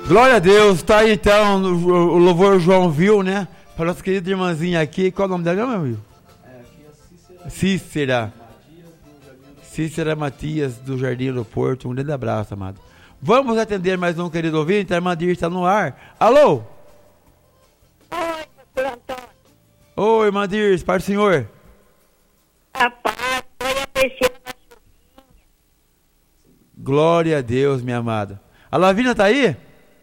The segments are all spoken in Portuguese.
Glória a Deus, tá aí então o louvor João viu, né? Para nossa querida irmãzinha aqui, qual é o nome dela, meu amigo? Aqui é Cícera Matias, do Jardim Aeroporto. Um grande abraço, amado. Vamos atender mais um querido ouvinte. A irmã Dirce está no ar. Alô? Oi, pastor Antônio. Oi, irmã Dirce, Pai do Senhor. A paz, foi aparecendo na chuvinha. Glória a Deus, minha amada. A Lavínia tá aí?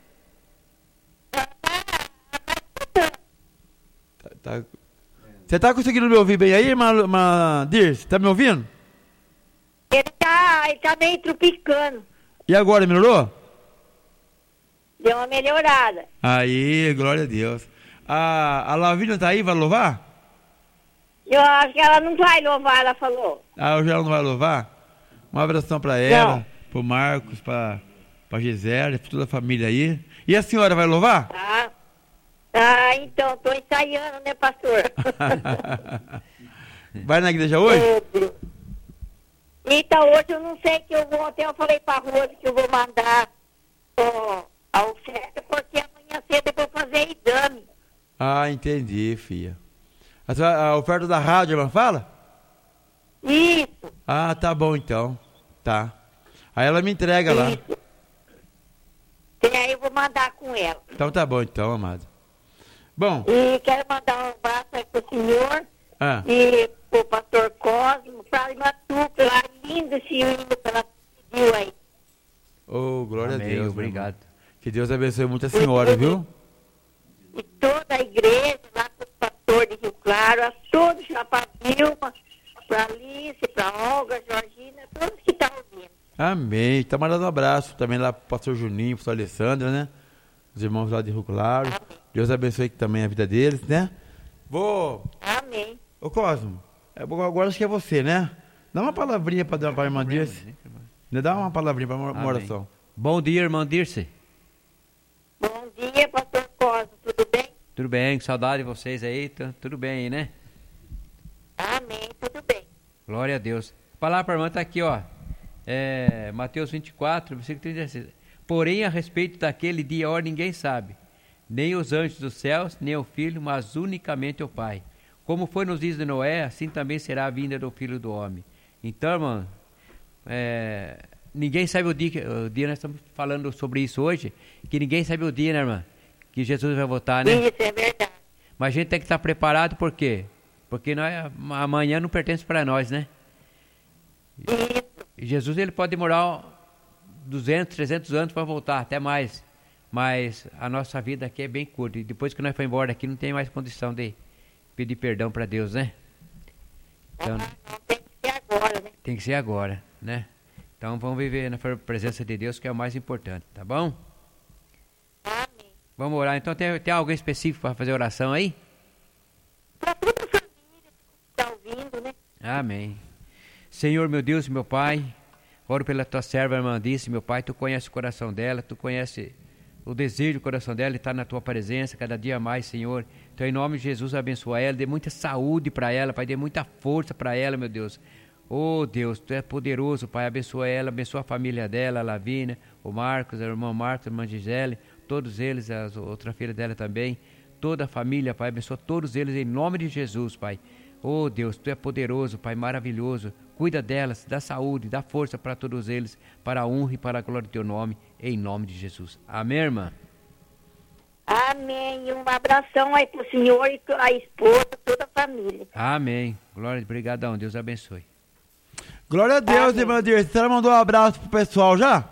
Tá. Você tá conseguindo me ouvir bem aí, irmã Dirce? Tá me ouvindo? Ele tá meio tropicando. E agora, melhorou? Deu uma melhorada. Aí, glória a Deus. A Lavínia tá aí, vai louvar? Eu acho que ela não vai louvar, ela falou. Hoje ela não vai louvar? Um abração pra ela, pro Marcos, pra Gisele, pra toda a família aí. E a senhora vai louvar? Então, tô ensaiando, né, pastor? Vai na igreja hoje? Então, hoje eu não sei que eu vou, até eu falei pra Rose que eu vou mandar a oferta, porque amanhã cedo eu vou fazer exame. Entendi, filha. A oferta da rádio, irmã, fala? Isso. Tá bom então. Tá. Aí ela me entrega lá. E aí eu vou mandar com ela. Então tá bom então, amado. Bom. E quero mandar um abraço aí pro senhor e pro pastor Cosmo, pra irmã Tuca, lá, lindo esse hino que ela pediu aí. Glória Amém, a Deus. obrigado. Que Deus abençoe muito a senhora, viu? E toda a igreja, lá pro pastor de Rio Claro, a todos, lá pra Vilma, pra Alice, pra Olga, Georgina, todos que estão ouvindo. Amém. Tá mandando um abraço também lá pro pastor Juninho, pro pastor Alessandra, né? Os irmãos lá de Rio Claro. Amém. Deus abençoe também a vida deles, né? Amém. Ô Cosmo, agora acho que é você, né? Dá uma palavrinha pra a irmã Dirce. Dá uma palavrinha pra uma oração. Bom dia, irmã Dirce. Bom dia, pastor Cosmo, tudo bem? Tudo bem, com saudade de vocês aí, tudo bem aí, né? Amém, tudo bem. Glória a Deus. A palavra para a irmã tá aqui, ó. Mateus 24, versículo 36. Porém, a respeito daquele dia, ninguém sabe, nem os anjos dos céus, nem o Filho, mas unicamente o Pai. Como foi nos dias de Noé, assim também será a vinda do Filho do Homem. Então, irmão, ninguém sabe o dia, nós estamos falando sobre isso hoje, que ninguém sabe o dia, né, irmã? Que Jesus vai voltar, né? Isso, é verdade. Mas a gente tem que estar preparado, por quê? Porque amanhã não pertence para nós, né? Isso. E Jesus, ele pode demorar 200, 300 anos para voltar, até mais. Mas a nossa vida aqui é bem curta. E depois que nós for embora daqui, não tem mais condição de pedir perdão para Deus, né? Então, não, tem que ser agora, né? Tem que ser agora, né? Então vamos viver na presença de Deus, que é o mais importante, tá bom? Amém. Vamos orar. Então tem alguém específico para fazer oração aí? Para toda a família que está ouvindo, né? Amém. Senhor, meu Deus e meu Pai, oro pela tua serva, irmã Dirce, meu Pai, tu conhece o coração dela, tu conhece o desejo do coração dela, está na tua presença cada dia mais, Senhor. Então, em nome de Jesus, abençoa ela, dê muita saúde para ela, Pai, dê muita força para ela, meu Deus. Oh, Deus, tu é poderoso, Pai, abençoa ela, abençoa a família dela, a Lavínia, o Marcos, a irmã Marta, a irmã Gisele, todos eles, a outra filha dela também, toda a família, Pai, abençoa todos eles em nome de Jesus, Pai. Oh, Deus, tu é poderoso, Pai, maravilhoso. Cuida delas, dá saúde, dá força para todos eles, para a honra e para a glória do teu nome, em nome de Jesus. Amém, irmã? Amém. E um abração aí pro senhor e a esposa, toda a família. Amém. Glória, obrigadão. Deus abençoe. Glória a Deus, Amém. irmã Dirce. Você mandou um abraço pro pessoal já?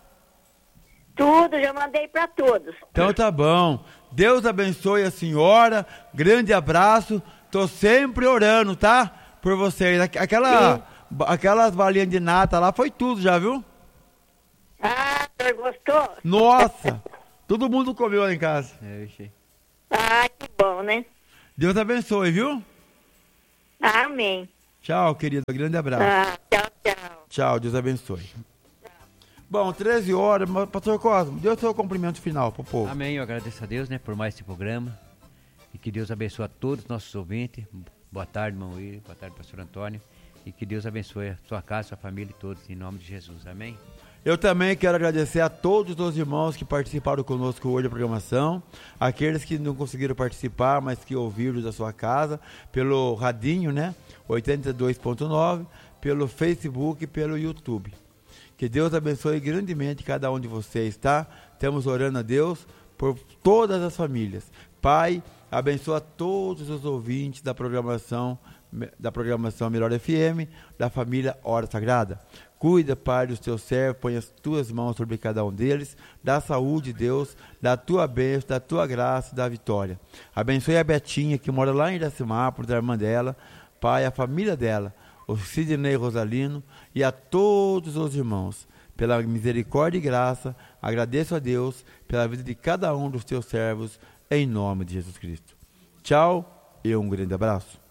Tudo, já mandei para todos. Então tá bom. Deus abençoe a senhora. Grande abraço. Tô sempre orando, tá? Por vocês. Aquelas balinhas de nata lá foi tudo já, viu? Ah, o senhor gostou? Nossa! Todo mundo comeu lá em casa. Ah, que bom, né? Deus abençoe, viu? Amém. Tchau, querido. Grande abraço. Tchau, tchau. Tchau, Deus abençoe. Bom, 13 horas, pastor Cosmo, dê o seu cumprimento final pro povo. Amém. Eu agradeço a Deus, né, por mais esse programa. E que Deus abençoe a todos os nossos ouvintes. Boa tarde, irmão William. Boa tarde, pastor Antônio. E que Deus abençoe a sua casa, sua família e todos, em nome de Jesus. Amém. Eu também quero agradecer a todos os irmãos que participaram conosco hoje da programação, aqueles que não conseguiram participar, mas que ouviram da sua casa, pelo radinho, né? 82.9, pelo Facebook e pelo YouTube. Que Deus abençoe grandemente cada um de vocês, tá? Estamos orando a Deus por todas as famílias. Pai, abençoa todos os ouvintes da programação Melhor FM, da família Hora Sagrada. Cuida, Pai, dos teus servos, põe as tuas mãos sobre cada um deles, dá saúde, Deus, da tua bênção, da tua graça, da vitória. Abençoe a Betinha, que mora lá em Iracemápolis, da irmã dela, Pai, a família dela, o Sidney Rosalino e a todos os irmãos. Pela misericórdia e graça, agradeço a Deus pela vida de cada um dos teus servos, em nome de Jesus Cristo. Tchau e um grande abraço.